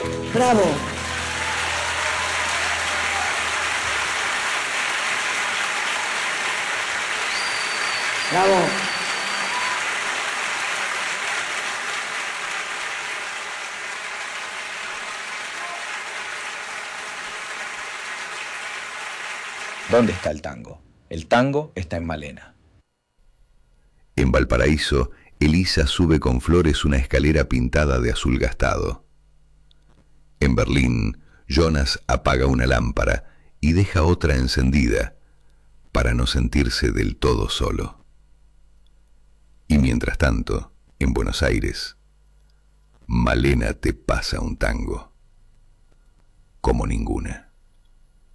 Bravo. Bravo. ¿Dónde está el tango? El tango está en Malena. En Valparaíso, Elisa sube con flores una escalera pintada de azul gastado. En Berlín, Jonas apaga una lámpara y deja otra encendida para no sentirse del todo solo. Y mientras tanto, en Buenos Aires, Malena te pasa un tango como ninguna.